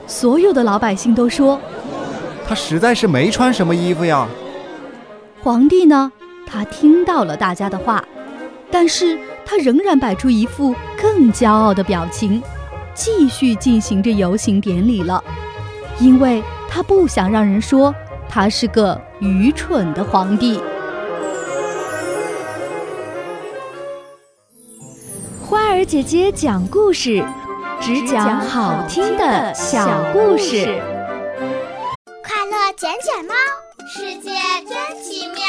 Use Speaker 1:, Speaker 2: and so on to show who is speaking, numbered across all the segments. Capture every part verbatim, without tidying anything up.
Speaker 1: 所有的老百姓都说，
Speaker 2: 他实在是没穿什么衣服呀。
Speaker 1: 皇帝呢，他听到了大家的话，但是他仍然摆出一副更骄傲的表情，继续进行着游行典礼了，因为他不想让人说他是个愚蠢的皇帝。花儿姐姐讲故事，只讲好听的小故事。
Speaker 3: 快乐捡捡猫，世界真奇妙。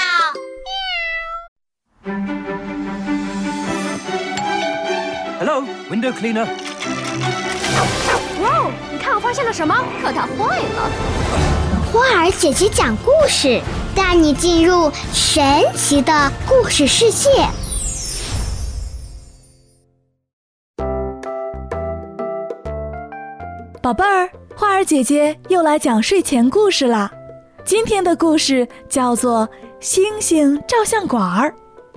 Speaker 4: Hello, window cleaner.
Speaker 5: 哇，你看我发现了什么？可它坏了。
Speaker 3: 花儿姐姐讲故事，带你进入神奇的故事世界。
Speaker 6: 宝贝儿，花儿姐姐又来讲睡前故事啦。今天的故事叫做星星照相馆儿。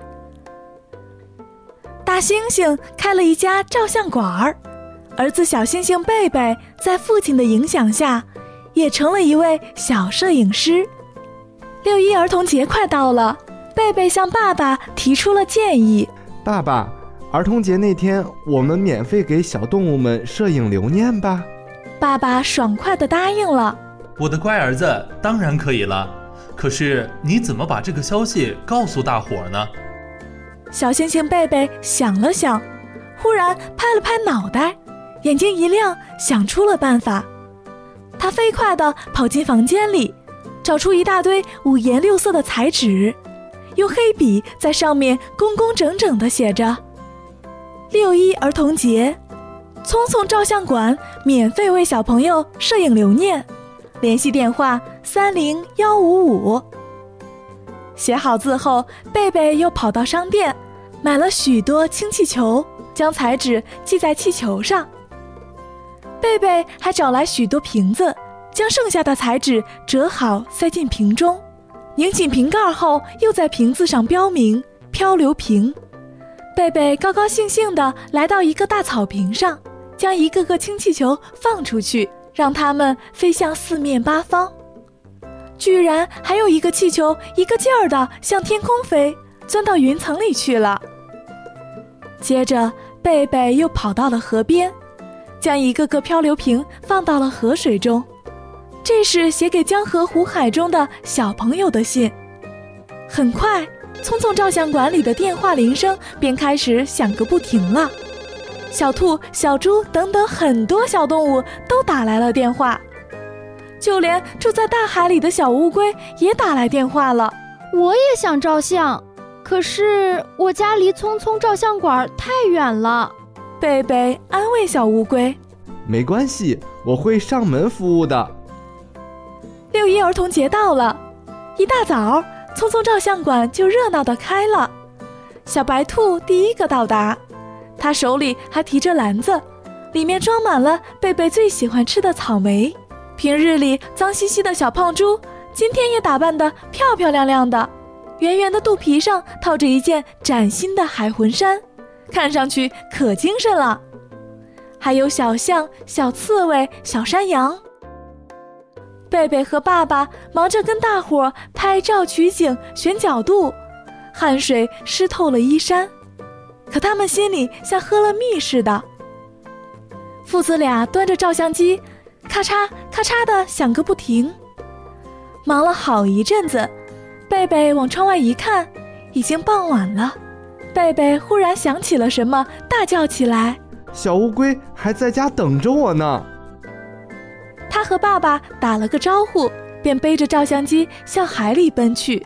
Speaker 6: 大猩猩开了一家照相馆儿，儿子小猩猩贝贝在父亲的影响下，也成了一位小摄影师。六一儿童节快到了，贝贝向爸爸提出了建议：
Speaker 7: 爸爸，儿童节那天我们免费给小动物们摄影留念吧。
Speaker 6: 爸爸爽快地答应了。
Speaker 8: 我的乖儿子，当然可以了。可是你怎么把这个消息告诉大伙呢？
Speaker 6: 小猩猩贝贝想了想，忽然拍了拍脑袋，眼睛一亮，想出了办法。他飞快地跑进房间里，找出一大堆五颜六色的彩纸，用黑笔在上面工工整整地写着六一儿童节，聪聪照相馆免费为小朋友摄影留念，联系电话三零幺五五。写好字后，贝贝又跑到商店买了许多氢气球，将彩纸系在气球上。贝贝还找来许多瓶子，将剩下的彩纸折好塞进瓶中，拧紧瓶盖后又在瓶子上标明漂流瓶。贝贝高高兴兴地来到一个大草坪上，将一个个氢气球放出去，让它们飞向四面八方。居然还有一个气球一个劲儿地向天空飞，钻到云层里去了。接着贝贝又跑到了河边，将一个个漂流瓶放到了河水中，这是写给江河湖海中的小朋友的信。很快，聪聪照相馆里的电话铃声便开始响个不停了。小兔、小猪等等很多小动物都打来了电话，就连住在大海里的小乌龟也打来电话了。
Speaker 5: 我也想照相，可是我家离聪聪照相馆太远了。
Speaker 6: 贝贝安慰小乌龟：
Speaker 7: 没关系，我会上门服务的。
Speaker 6: 六一儿童节到了，一大早，聪聪照相馆就热闹地开了。小白兔第一个到达，他手里还提着篮子，里面装满了贝贝最喜欢吃的草莓。平日里脏兮兮的小胖猪，今天也打扮得漂漂亮亮的，圆圆的肚皮上套着一件崭新的海魂衫，看上去可精神了。还有小象、小刺猬、小山羊。贝贝和爸爸忙着跟大伙拍照取景选角度，汗水湿透了衣衫，可他们心里像喝了蜜似的。父子俩端着照相机，咔嚓咔嚓地响个不停。忙了好一阵子，贝贝往窗外一看，已经傍晚了。贝贝忽然想起了什么，大叫起来：
Speaker 7: 小乌龟还在家等着我呢。
Speaker 6: 他和爸爸打了个招呼，便背着照相机向海里奔去。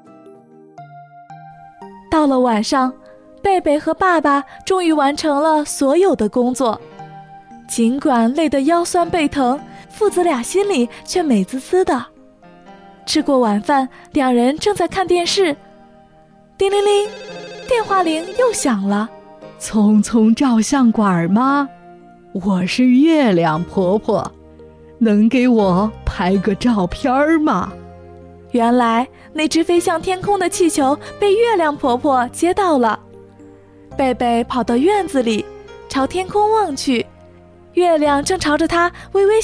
Speaker 6: 到了晚上，贝贝和爸爸终于完成了所有的工作。尽管累得腰酸背疼，父子俩心里却美滋滋的。吃过晚饭，两人正在看电视，叮铃铃，电话铃又响了。
Speaker 1: 聪聪照相馆吗？我是月亮婆婆，能给我拍个照片吗？
Speaker 6: 原来那只飞向天空的气球被月亮婆婆接到了。贝贝跑到院子里，朝天空望去，月亮正朝着他微微